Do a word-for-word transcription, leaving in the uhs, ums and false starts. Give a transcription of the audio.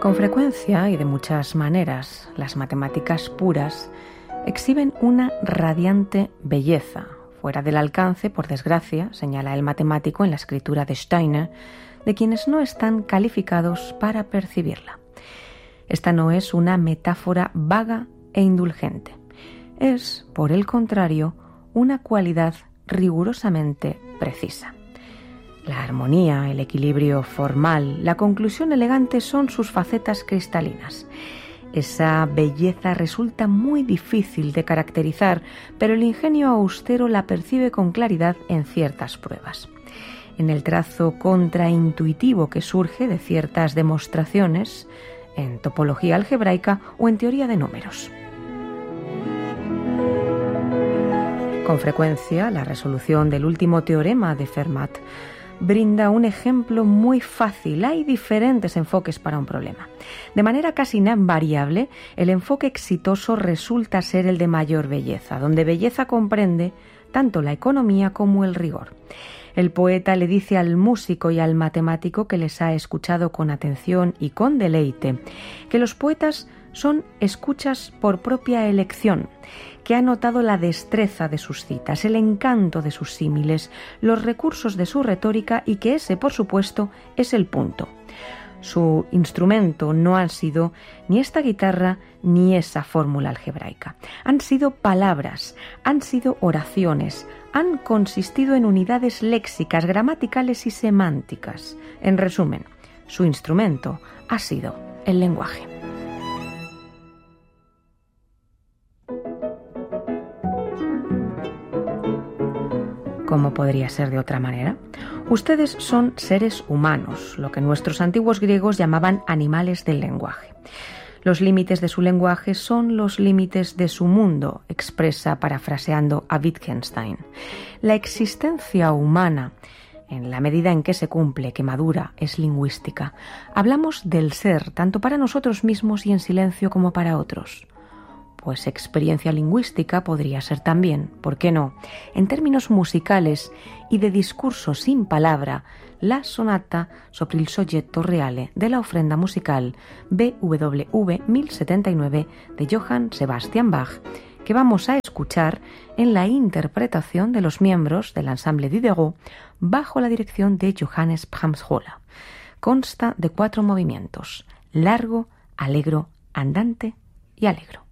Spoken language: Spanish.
Con frecuencia y de muchas maneras, las matemáticas puras exhiben una radiante belleza, fuera del alcance, por desgracia, señala el matemático en la escritura de Steiner, de quienes no están calificados para percibirla. Esta no es una metáfora vaga e indulgente. Es, por el contrario, una cualidad rigurosamente precisa. La armonía, el equilibrio formal, la conclusión elegante son sus facetas cristalinas. Esa belleza resulta muy difícil de caracterizar, pero el ingenio austero la percibe con claridad en ciertas pruebas. En el trazo contraintuitivo que surge de ciertas demostraciones, en topología algebraica o en teoría de números. Con frecuencia, la resolución del último teorema de Fermat brinda un ejemplo muy fácil. Hay diferentes enfoques para un problema. De manera casi invariable, el enfoque exitoso resulta ser el de mayor belleza, donde belleza comprende tanto la economía como el rigor. El poeta le dice al músico y al matemático que les ha escuchado con atención y con deleite, que los poetas son escuchas por propia elección, que ha notado la destreza de sus citas, el encanto de sus símiles, los recursos de su retórica y que ese, por supuesto, es el punto. Su instrumento no han sido ni esta guitarra ni esa fórmula algebraica. Han sido palabras, han sido oraciones, han consistido en unidades léxicas, gramaticales y semánticas. En resumen, su instrumento ha sido el lenguaje. ¿Cómo podría ser de otra manera? Ustedes son seres humanos, lo que nuestros antiguos griegos llamaban animales del lenguaje. Los límites de su lenguaje son los límites de su mundo, expresa parafraseando a Wittgenstein. La existencia humana, en la medida en que se cumple, que madura, es lingüística. Hablamos del ser, tanto para nosotros mismos y en silencio como para otros. Pues experiencia lingüística podría ser también, ¿por qué no?, en términos musicales y de discurso sin palabra, la sonata sobre il soggetto reale de la ofrenda musical B W V mil setenta y nueve de Johann Sebastian Bach, que vamos a escuchar en la interpretación de los miembros del ensemble Diderot bajo la dirección de Johannes Brahms-Höller. Consta de cuatro movimientos: largo, allegro, andante y allegro.